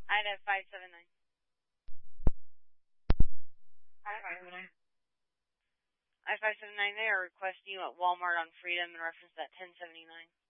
Ida 579. I 579, they are requesting you at Walmart on Freedom in reference to that 1079.